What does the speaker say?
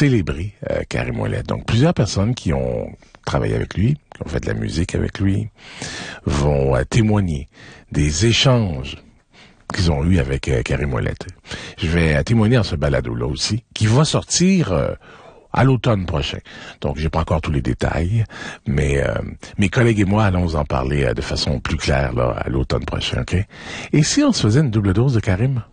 célébrer Karim Ouellet. Donc, plusieurs personnes qui ont travaillé avec lui, qui ont fait de la musique avec lui, vont témoigner des échanges qu'ils ont eu avec Karim Ouellet. Je vais témoigner dans ce balado-là aussi, qui va sortir à l'automne prochain. Donc, j'ai pas encore tous les détails, mais mes collègues et moi allons en parler de façon plus claire là à l'automne prochain, OK? Et si on se faisait une double dose de Karim?